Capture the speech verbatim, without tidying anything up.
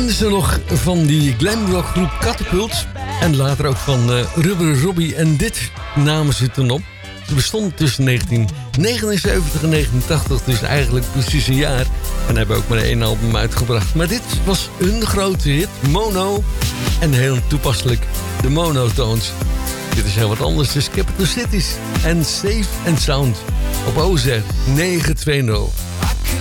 kennen ze nog van die glamrockgroep Catapult. En later ook van uh, Rubber Robbie. En dit namen ze toen op. Ze bestond tussen negentien negenenzeventig en negentien tachtig. Dus eigenlijk precies een jaar. En hebben ook maar één album uitgebracht. Maar dit was een grote hit. Mono. En heel toepasselijk. De Monotones. Dit is heel wat anders. Dus Capital Cities. En Safe and Sound. Op O Z negen twee nul.